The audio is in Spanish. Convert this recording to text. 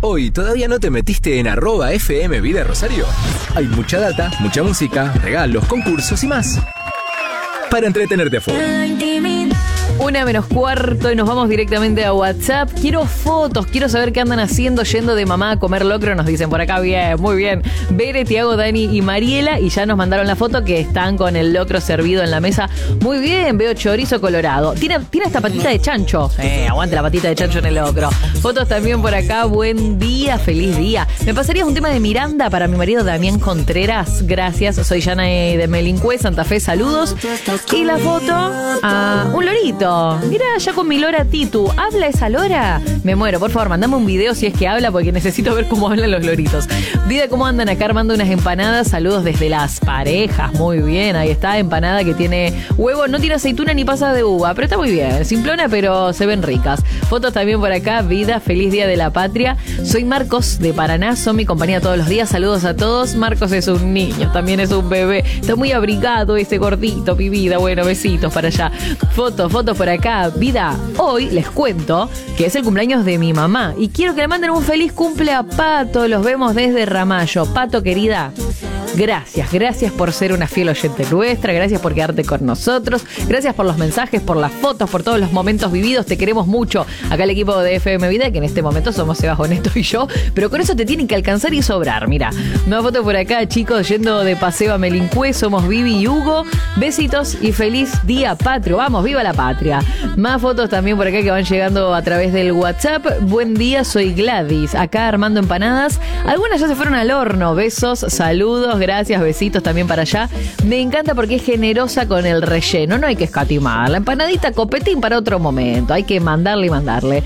Hoy todavía no te metiste en @FM Vida Rosario. Hay mucha data, mucha música, regalos, concursos y más para entretenerte a full. 1:45 y nos vamos directamente a WhatsApp. Quiero fotos, quiero saber qué andan haciendo yendo de mamá a comer locro. Nos dicen por acá, bien, muy bien. Bere, Tiago, Dani y Mariela. Y ya nos mandaron la foto que están con el locro servido en la mesa. Muy bien, veo chorizo colorado. Tiene esta patita de chancho. Aguante la patita de chancho en el locro. Fotos también por acá. Buen día, feliz día. ¿Me pasarías un tema de Miranda para mi marido Damián Contreras? Gracias, soy Yana de Melincue, Santa Fe, saludos. Y la foto a un lorito. Mira, ya con mi lora Titu. ¿Habla esa lora? Me muero, por favor, mandame un video si es que habla, porque necesito ver cómo hablan los loritos. Vida, ¿cómo andan acá armando unas empanadas? Saludos desde Las Parejas. Muy bien, ahí está, empanada que tiene huevo, no tiene aceituna ni pasas de uva, pero está muy bien, simplona, pero se ven ricas. Fotos también por acá. Vida, feliz día de la patria. Soy Marcos de Paraná, son mi compañía todos los días. Saludos a todos. Marcos es un niño, también es un bebé. Está muy abrigado ese gordito, mi vida. Bueno, besitos para allá. Fotos por acá. Vida, hoy les cuento que es el cumpleaños de mi mamá y quiero que le manden un feliz cumple a Pato. Los vemos desde Ramallo. Pato, querida, gracias por ser una fiel oyente nuestra, gracias por quedarte con nosotros, gracias por los mensajes, por las fotos, por todos los momentos vividos. Te queremos mucho. Acá el equipo de FM Vida, que en este momento somos Sebas Boneto y yo, pero con eso te tienen que alcanzar y sobrar. Mira, una foto por acá, chicos, yendo de paseo a Melincue. Somos Vivi y Hugo. Besitos y feliz día patrio. Vamos, viva la patria. Más fotos también por acá que van llegando a través del WhatsApp. Buen día, soy Gladys, acá armando empanadas. Algunas ya se fueron al horno. Besos, saludos, gracias, besitos también para allá. Me encanta porque es generosa con el relleno, no hay que escatimar. La empanadita copetín para otro momento, hay que mandarle y mandarle.